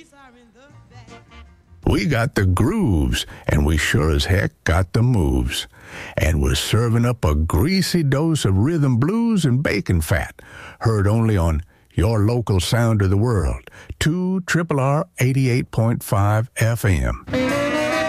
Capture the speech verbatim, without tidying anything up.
We got the grooves, and we sure as heck got the moves. And we're serving up a greasy dose of rhythm blues and bacon fat, heard only on your local sound of the world, two R R R eighty-eight point five F M.